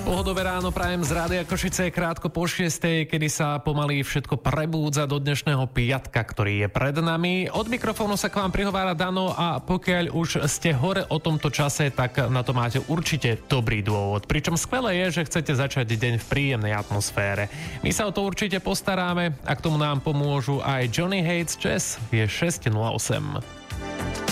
Pohodové ráno prajem z Rádia Košice krátko po 6, kedy sa pomaly všetko prebúdza do dnešného piatka, ktorý je pred nami. Od mikrofónu sa k vám prihovára Dano a pokiaľ už ste hore o tomto čase, tak na to máte určite dobrý dôvod. Pričom skvelé je, že chcete začať deň v príjemnej atmosfére. My sa o to určite postaráme a k tomu nám pomôžu aj Johnny Hates Jazz. Je 6:08.